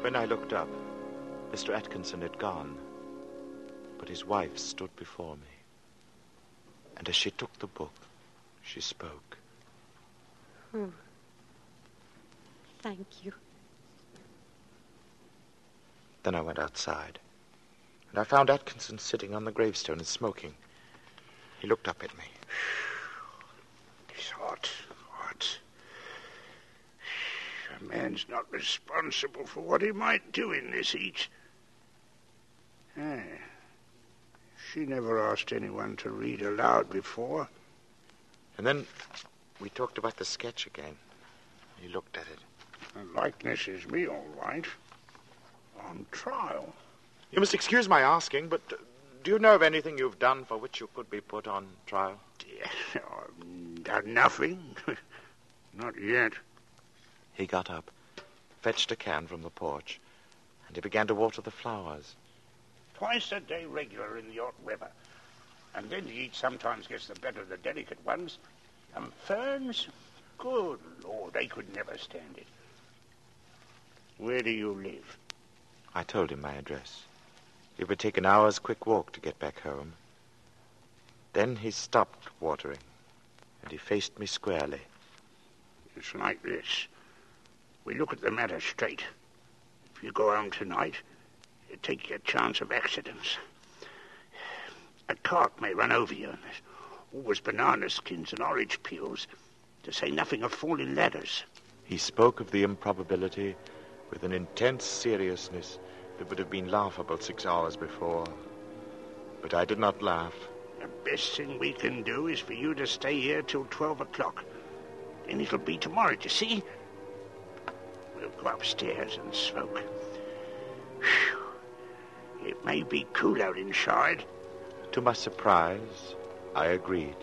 When I looked up, Mr. Atkinson had gone, but his wife stood before me. And as she took the book, she spoke. Oh, thank you. Then I went outside, and I found Atkinson sitting on the gravestone and smoking. He looked up at me. It's hot. A man's not responsible for what he might do in this heat. She never asked anyone to read aloud before. And then we talked about the sketch again. He looked at it. The likeness is me, all right. On trial. You must excuse my asking, but do you know of anything you've done for which you could be put on trial? I've done nothing. Not yet. He got up, fetched a can from the porch, and he began to water the flowers. Twice a day regular in the hot weather. And then the heat sometimes gets the better of the delicate ones. And ferns, good Lord, they could never stand it. Where do you live? I told him my address. It would take an hour's quick walk to get back home. Then he stopped watering, and he faced me squarely. It's like this. We look at the matter straight. If you go home tonight, you take your chance of accidents. A cart may run over you, and there's always banana skins and orange peels, to say nothing of falling ladders. He spoke of the improbability with an intense seriousness that would have been laughable 6 hours before. But I did not laugh. The best thing we can do is for you to stay here till 12 o'clock. And it'll be tomorrow, you see? We'll go upstairs and smoke. Whew. It may be cool out inside. To my surprise, I agreed.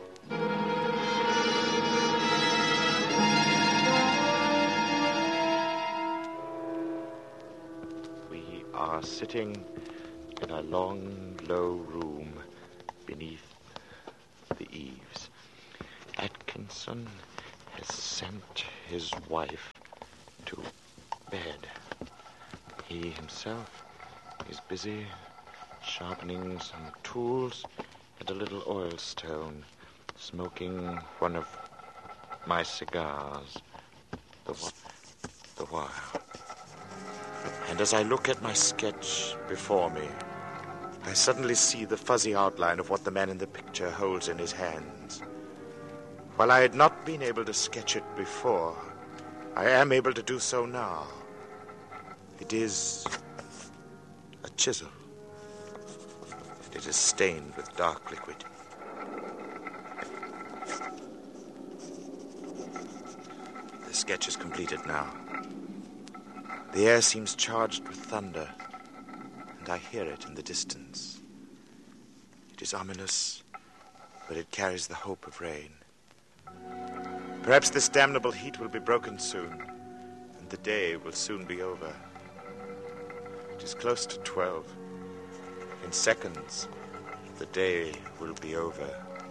We are sitting in a long, low room beneath the eaves. Atkinson has sent his wife to bed. He himself is busy sharpening some tools and a little oil stone, smoking one of my cigars, the while. And as I look at my sketch before me, I suddenly see the fuzzy outline of what the man in the picture holds in his hands. While I had not been able to sketch it before, I am able to do so now. It is a chisel. It is stained with dark liquid. The sketch is completed now. The air seems charged with thunder, and I hear it in the distance. It is ominous, but it carries the hope of rain. Perhaps this damnable heat will be broken soon, and the day will soon be over. It is close to 12. In seconds, the day will be over.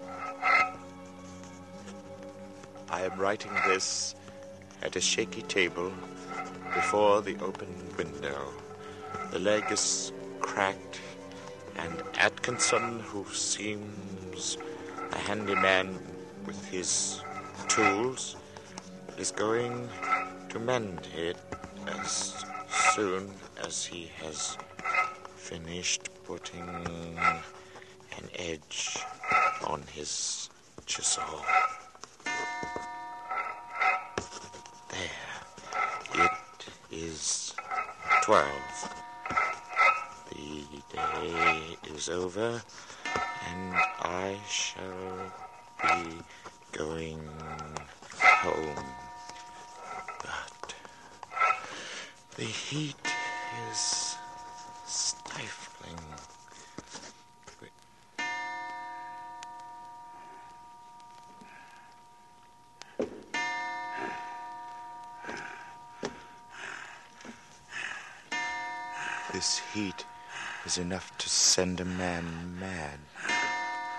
I am writing this at a shaky table before the open window. The leg is cracked, and Atkinson, who seems a handyman with his tools, is going to mend it as soon as he has finished putting an edge on his chisel. There. It is 12. The day is over, and I shall be going home. But the heat is stifling. This heat is enough to send a man mad.